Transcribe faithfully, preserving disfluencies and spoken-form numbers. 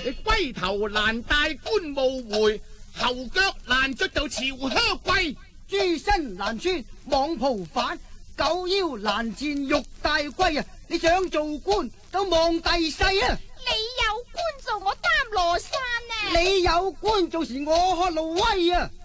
龜頭難戴官務回，後腳難着就朝靴跪， 豬身難穿網袍反，狗腰難纏玉帶龜啊！你想做官都望第世啊！ 你有官做我擔羅山啊！ 你有官做時我喝路威啊！